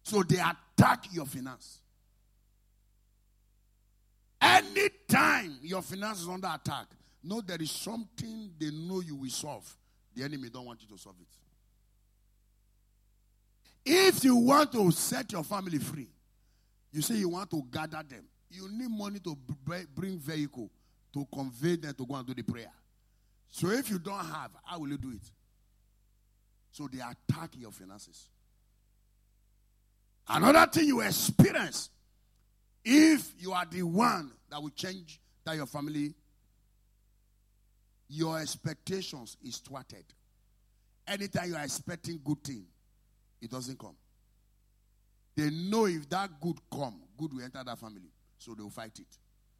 So they attack your finance. Anytime your finance is under attack, know there is something they know you will solve. The enemy don't want you to solve it. If you want to set your family free, you say you want to gather them, you need money to bring vehicle to convey them to go and do the prayer. So if you don't have, how will you do it? So they attack your finances. Another thing you experience, if you are the one that will change that your family, your expectations is thwarted. Anytime you are expecting good thing, it doesn't come. They know if that good come, good will enter that family. So they will fight it.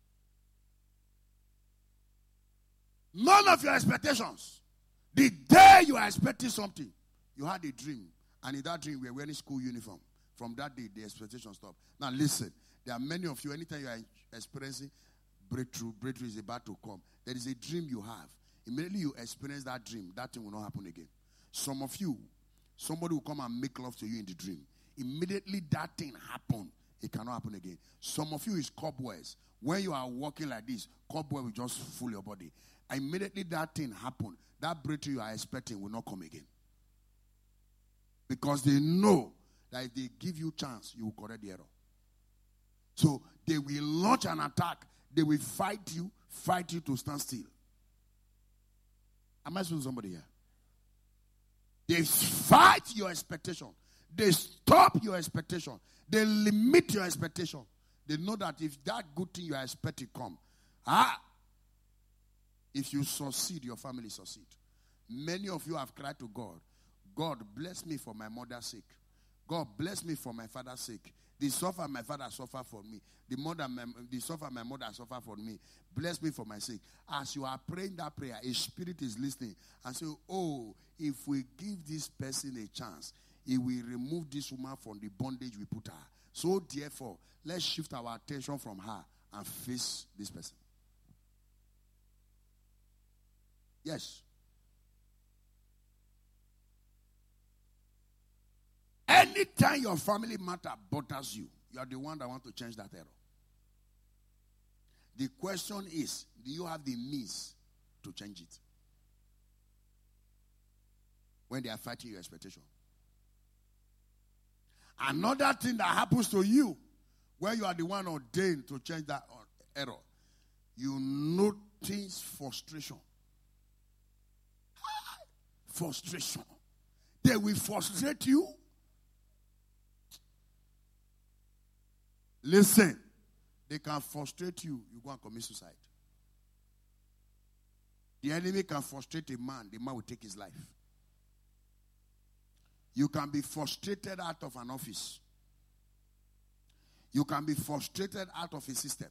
None of your expectations. The day you are expecting something, you had a dream. And in that dream, we were wearing school uniform. From that day, the expectation stopped. Now listen, there are many of you, anytime you are experiencing breakthrough is about to come. There is a dream you have. Immediately you experience that dream, that thing will not happen again. Some of you, somebody will come and make love to you in the dream. Immediately that thing happen, it cannot happen again. Some of you is cobwebs. When you are walking like this, cobweb will just fool your body. Immediately that thing happen, that breakthrough you are expecting will not come again. Because they know that if they give you chance, you will correct the error. So they will launch an attack. They will fight you to stand still. Am I speaking to somebody here? They fight your expectation. They stop your expectation. They limit your expectation. They know that if that good thing you are expecting come, if you succeed, your family succeed. Many of you have cried to God, God bless me for my mother's sake. God bless me for my father's sake. The suffer my father suffer for me. The suffer my mother suffer for me. Bless me for my sake. As you are praying that prayer, a spirit is listening and say, oh, if we give this person a chance, he will remove this woman from the bondage we put her. So therefore, let's shift our attention from her and face this person. Yes. Anytime your family matter bothers you, you are the one that want to change that error. The question is, do you have the means to change it? When they are fighting your expectation. Another thing that happens to you, when you are the one ordained to change that error, you notice frustration. Frustration. They will frustrate you. Listen, they can frustrate you. You go and commit suicide. The enemy can frustrate a man. The man will take his life. You can be frustrated out of an office. You can be frustrated out of a system.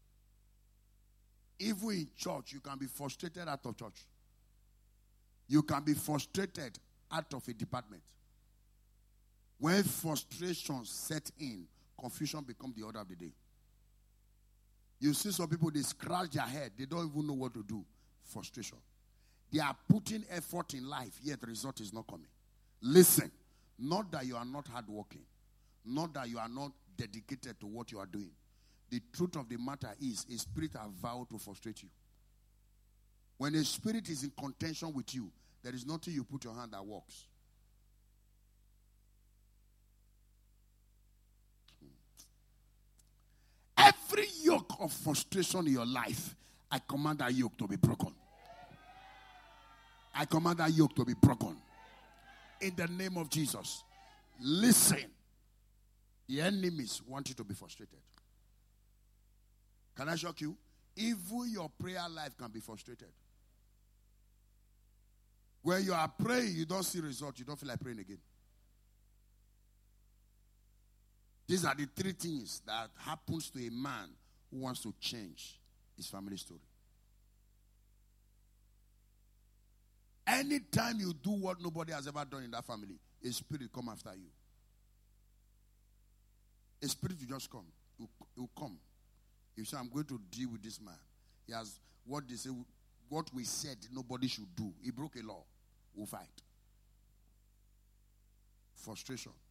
Even in church, you can be frustrated out of church. You can be frustrated out of a department. When frustration set in, confusion becomes the order of the day. You see some people, they scratch their head. They don't even know what to do. Frustration. They are putting effort in life, yet the result is not coming. Listen, not that you are not hardworking. Not that you are not dedicated to what you are doing. The truth of the matter is, a spirit has vowed to frustrate you. When a spirit is in contention with you, there is nothing you put your hand that works. Every yoke of frustration in your life, I command that yoke to be broken. I command that yoke to be broken. In the name of Jesus. Listen. The enemies want you to be frustrated. Can I shock you? Even your prayer life can be frustrated. When you are praying, you don't see results. You don't feel like praying again. These are the three things that happens to a man who wants to change his family story. Anytime you do what nobody has ever done in that family, a spirit come after you. A spirit will just come. It will come. You say, I'm going to deal with this man. He has what they say, what we said nobody should do. He broke a law. We'll fight. Frustration.